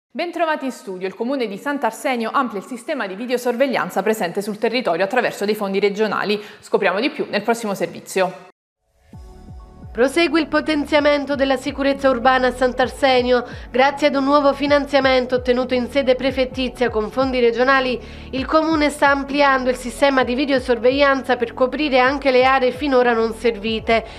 Bentrovati in studio. Il Comune di Sant'Arsenio amplia il sistema di videosorveglianza presente sul territorio attraverso dei fondi regionali. Scopriamo di più nel prossimo servizio. Prosegue il potenziamento della sicurezza urbana a Sant'Arsenio. Grazie ad un nuovo finanziamento ottenuto in sede prefettizia con fondi regionali, il Comune sta ampliando il sistema di videosorveglianza per coprire anche le aree finora non servite.